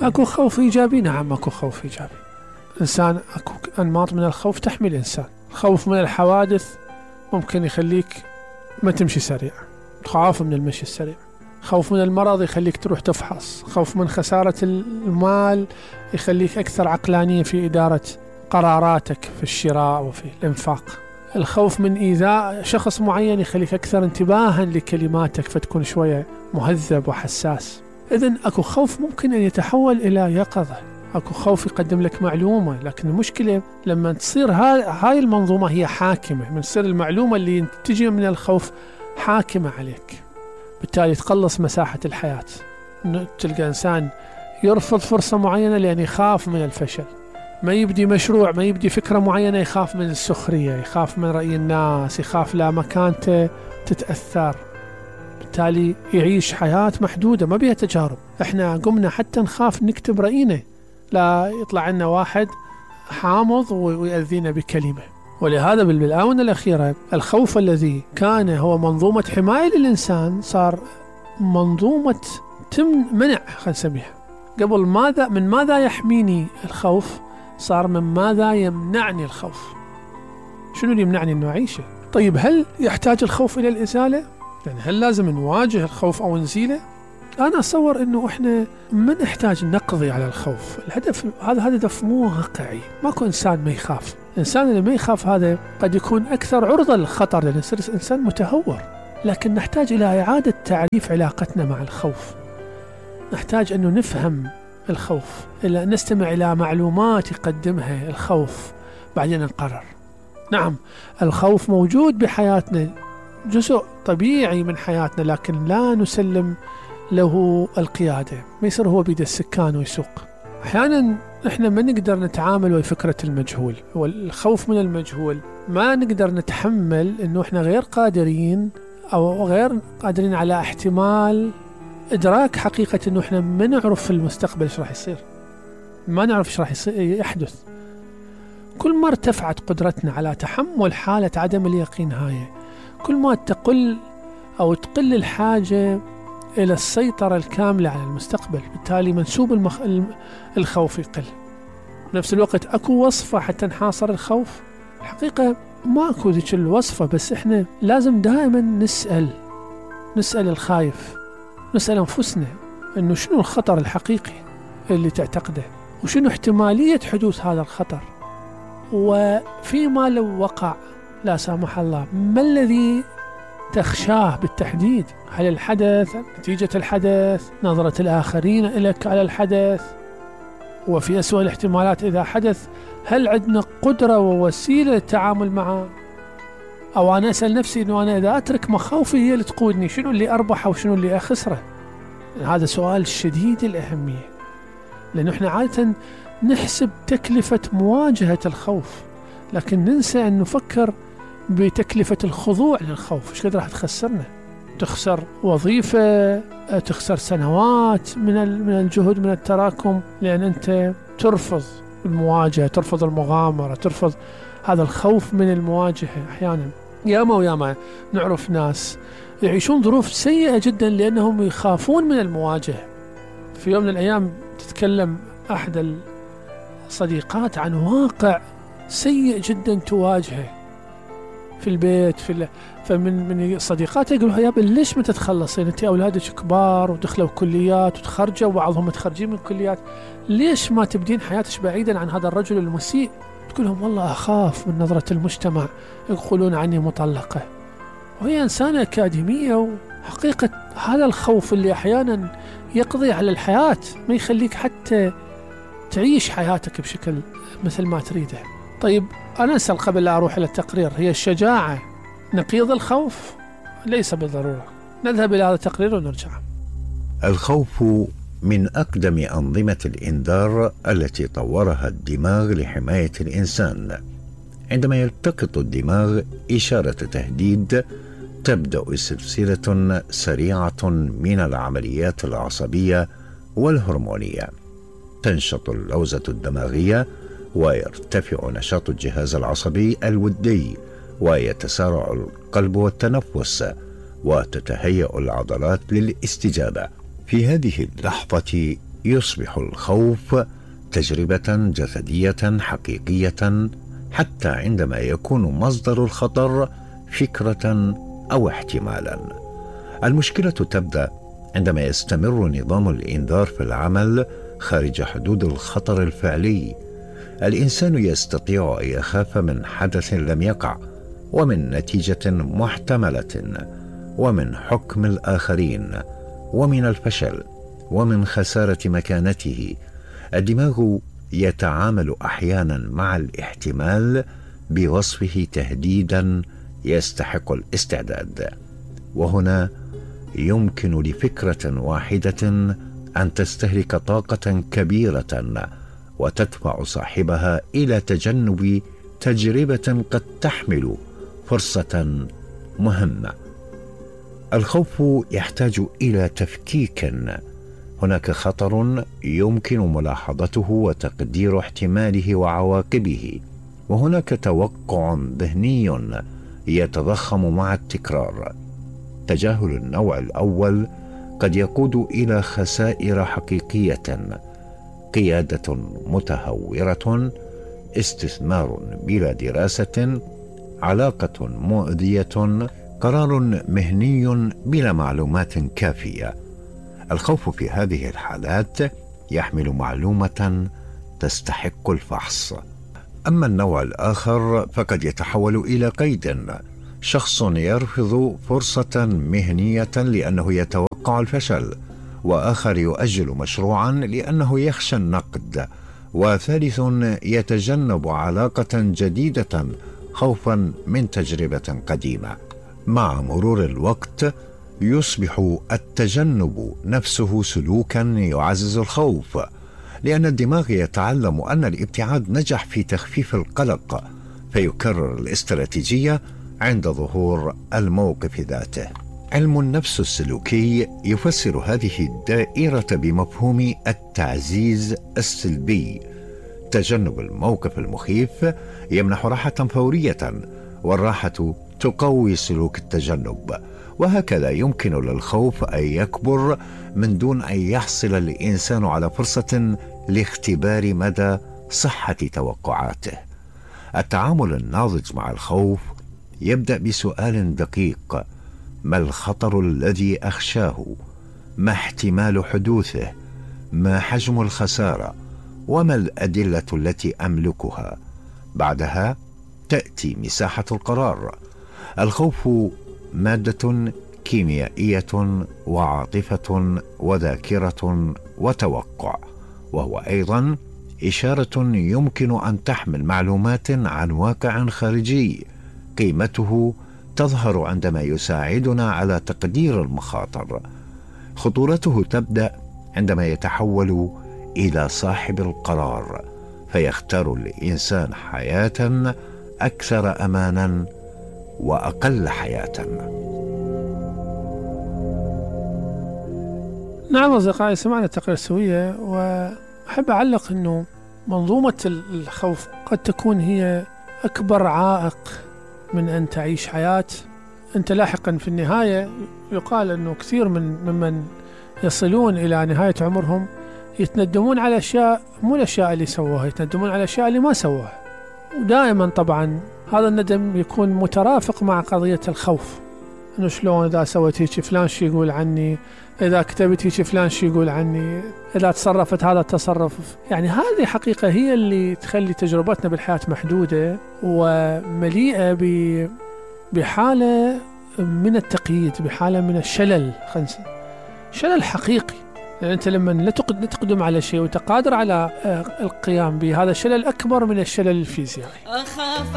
أكو خوف إيجابي، نعم أكو خوف إيجابي. إنسان أكو أنماط من الخوف تحمي الإنسان. خوف من الحوادث ممكن يخليك ما تمشي سريع، تخاف من المشي السريع. خوف من المرض يخليك تروح تفحص. خوف من خسارة المال يخليك أكثر عقلانية في إدارة قراراتك في الشراء وفي الإنفاق. الخوف من إيذاء شخص معين يخليك أكثر انتباها لكلماتك، فتكون شوية مهذب وحساس. إذن أكو خوف ممكن أن يتحول إلى يقظة. أكو خوف يقدم لك معلومة، لكن المشكلة لما تصير هاي المنظومة هي حاكمة، من تصير المعلومة اللي تجي من الخوف حاكمة عليك، بالتالي تقلص مساحة الحياة. تلقى إنسان يرفض فرصة معينة لأن يخاف من الفشل، ما يبدي مشروع، ما يبدي فكرة معينة يخاف من السخرية، يخاف من رأي الناس، يخاف لا مكانته تتأثر، بالتالي يعيش حياة محدودة ما بيها تجارب. احنا قمنا حتى نخاف نكتب رأينا لا يطلع عنا واحد حامض ويأذينا بكلمة. ولهذا بالآونة الأخيرة الخوف الذي كان هو منظومة حماية للإنسان صار منظومة منع، خلينا نسميها. قبل من ماذا يحميني الخوف صار من ماذا يمنعني الخوف. شنو اللي يمنعني أنه أعيشه؟ طيب هل يحتاج الخوف إلى الإزالة؟ يعني هل لازم نواجه الخوف أو نزيله؟ أنا أتصور أنه إحنا ما نحتاج نقضي على الخوف. الهدف هذا هدف مو واقعي. ماكو إنسان ما يخاف. الإنسان اللي ما يخاف هذا قد يكون أكثر عرضة للخطر، لأنه يصير إنسان متهور. لكن نحتاج إلى إعادة تعريف علاقتنا مع الخوف. نحتاج أنه نفهم الخوف، إلى نستمع إلى معلومات يقدمها الخوف، بعدين نقرر. نعم الخوف موجود بحياتنا، جزء طبيعي من حياتنا، لكن لا نسلم له القيادة. ما يصير هو بيد السكان ويسوق. أحيانا إحنا ما نقدر نتعامل ويا فكرة المجهول والخوف من المجهول. ما نقدر نتحمل إنه إحنا غير قادرين أو غير قادرين على احتمال إدراك حقيقة إنه إحنا ما نعرف في المستقبل إيش راح يصير، ما نعرف إيش راح يحدث. كل ما ارتفعت قدرتنا على تحمل حالة عدم اليقين هاي، كل ما تقل تقل الحاجة إلى السيطرة الكاملة على المستقبل، بالتالي منسوب الخوف يقل. بنفس الوقت أكو وصفة حتى نحاصر الخوف؟ الحقيقة ما أكو ذيك الوصفة، بس إحنا لازم دائما نسأل الخايف، نسأل أنفسنا إنه شنو الخطر الحقيقي اللي تعتقده، وشنو احتمالية حدوث هذا الخطر، وفيما لو وقع لا سامح الله ما الذي تخشاه بالتحديد. هل الحدث، نتيجة الحدث، نظرة الآخرين إليك على الحدث، وفي أسوأ الاحتمالات إذا حدث هل عندنا قدرة ووسيلة للتعامل معه؟ أو أنا أسأل نفسي أنه أنا إذا أترك مخاوفي هي اللي تقودني، شنو اللي أربحه وشنو اللي أخسره؟ هذا سؤال شديد الأهمية، لأنه إحنا عادة نحسب تكلفة مواجهة الخوف، لكن ننسى أن نفكر بتكلفة الخضوع للخوف. إيش قد راح تخسرنا؟ تخسر وظيفة، تخسر سنوات من الجهد، من التراكم، لأن أنت ترفض المواجهة، ترفض المغامرة، ترفض هذا الخوف من المواجهة. أحيانا ياما نعرف ناس يعيشون ظروف سيئة جدا لأنهم يخافون من المواجهة. في يوم من الأيام تتكلم أحد الصديقات عن واقع سيء جدا تواجهه في البيت، فمن صديقاتي يقولوا يا بل ليش ما تتخلصين؟ انت اولادك كبار ودخلوا كليات وتخرجوا وبعضهم متخرجين من كليات، ليش ما تبدين حياتك بعيدا عن هذا الرجل المسيء؟ تقول لهم والله اخاف من نظرة المجتمع، يقولون عني مطلقة. وهي انسانة اكاديمية، وحقيقة هذا الخوف اللي احيانا يقضي على الحياة، ما يخليك حتى تعيش حياتك بشكل مثل ما تريده. طيب أنا أسأل قبل لا أروح إلى التقرير، هي الشجاعة نقيض الخوف؟ ليس بالضرورة. نذهب إلى هذا التقرير ونرجع. الخوف من أقدم أنظمة الإنذار التي طورها الدماغ لحماية الإنسان. عندما يلتقط الدماغ إشارة تهديد، تبدأ سلسلة سريعة من العمليات العصبية والهرمونية. تنشط اللوزة الدماغية ويرتفع نشاط الجهاز العصبي الودي، ويتسارع القلب والتنفس، وتتهيأ العضلات للاستجابة. في هذه اللحظة يصبح الخوف تجربة جسدية حقيقية حتى عندما يكون مصدر الخطر فكرة أو احتمالا. المشكلة تبدأ عندما يستمر نظام الإنذار في العمل خارج حدود الخطر الفعلي. الإنسان يستطيع أن يخاف من حدث لم يقع، ومن نتيجة محتملة، ومن حكم الآخرين، ومن الفشل، ومن خسارة مكانته. الدماغ يتعامل أحيانا مع الاحتمال بوصفه تهديدا يستحق الاستعداد، وهنا يمكن لفكرة واحدة أن تستهلك طاقة كبيرة وتدفع صاحبها إلى تجنب تجربة قد تحمل فرصة مهمة. الخوف يحتاج إلى تفكيك. هناك خطر يمكن ملاحظته وتقدير احتماله وعواقبه، وهناك توقع ذهني يتضخم مع التكرار. تجاهل النوع الأول قد يقود إلى خسائر حقيقية: قيادة متهورة، استثمار بلا دراسة، علاقة مؤذية، قرار مهني بلا معلومات كافية. الخوف في هذه الحالات يحمل معلومة تستحق الفحص. أما النوع الآخر فقد يتحول إلى قيد: شخص يرفض فرصة مهنية لأنه يتوقع الفشل، وآخر يؤجل مشروعا لأنه يخشى النقد، وثالث يتجنب علاقة جديدة خوفا من تجربة قديمة. مع مرور الوقت يصبح التجنب نفسه سلوكا يعزز الخوف، لأن الدماغ يتعلم أن الابتعاد نجح في تخفيف القلق، فيكرر الاستراتيجية عند ظهور الموقف ذاته. علم النفس السلوكي يفسر هذه الدائرة بمفهوم التعزيز السلبي. تجنب الموقف المخيف يمنح راحة فورية، والراحة تقوي سلوك التجنب، وهكذا يمكن للخوف أن يكبر من دون أن يحصل الإنسان على فرصة لاختبار مدى صحة توقعاته. التعامل الناضج مع الخوف يبدأ بسؤال دقيق: ما الخطر الذي أخشاه؟ ما احتمال حدوثه؟ ما حجم الخسارة؟ وما الأدلة التي أملكها؟ بعدها تأتي مساحة القرار. الخوف مادة كيميائية وعاطفة وذاكرة وتوقع، وهو أيضا إشارة يمكن أن تحمل معلومات عن واقع خارجي. قيمته تظهر عندما يساعدنا على تقدير المخاطر. خطورته تبدأ عندما يتحول إلى صاحب القرار، فيختار الإنسان حياة أكثر أمانا وأقل حياة. نعم أصدقائي، سمعنا التقرير سوية، وأحب أعلق أنه منظومة الخوف قد تكون هي أكبر عائق من أن تعيش حياة أنت لاحقا في النهاية. يقال أنه كثير ممن يصلون إلى نهاية عمرهم يتندمون على أشياء مو الأشياء اللي سووها، يتندمون على الأشياء اللي ما سووها. ودائما طبعا هذا الندم يكون مترافق مع قضية الخوف، أنه شلون إذا سويت هيك فلان شي يقول عني، إذا كتبت هيك فلان شي يقول عني، إذا تصرفت هذا التصرف. يعني هذه حقيقة هي اللي تخلي تجربتنا بالحياة محدودة ومليئة بحالة من التقييد، بحالة من الشلل، شلل حقيقي. يعني أنت لما لا تقدم على شيء وتقادر على القيام به، هذا شلل أكبر من الشلل الفيزيائي.